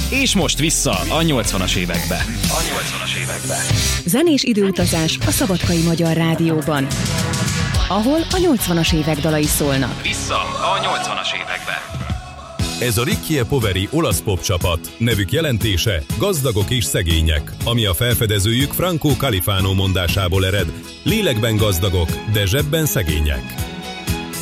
És most vissza a 80-as évekbe. Zenés időutazás a Szabadkai Magyar Rádióban, ahol a 80-as évek dalai szólnak. Vissza a 80-as évekbe. Ez a Rickie e Poveri olasz pop csapat. Nevük jelentése gazdagok és szegények, ami a felfedezőjük Franco Califano mondásából ered. Lélekben gazdagok, de zsebben szegények.